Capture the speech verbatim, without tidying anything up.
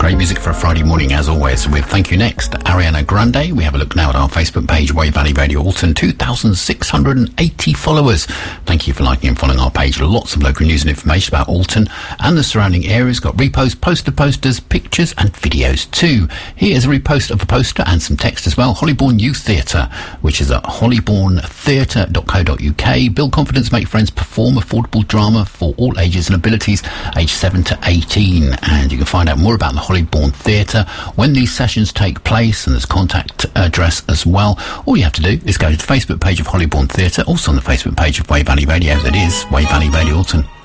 Great music for a Friday morning, as always, with Thank You Next, Ariana Grande. We have a look now at our Facebook page, Wave Valley Radio Alton, two thousand six hundred eighty followers. Thank you for liking and following our page. Lots of local news and information about Alton and the surrounding areas. Got reposts, poster posters, pictures and videos too. Here's a repost of a poster and some text as well. Hollybourne Youth Theatre, which is at hollybourne theatre dot co dot uk. Build confidence, make friends, perform affordable drama for all ages and abilities, age seven to eighteen. And you can find out more about the Hollybourne Theatre, when these sessions take place, and there's contact address as well. All you have to do is go to the Facebook page of Hollybourne Theatre, also on the Facebook page of Wave Valley Radio. That is Wave Valley Radio Alton.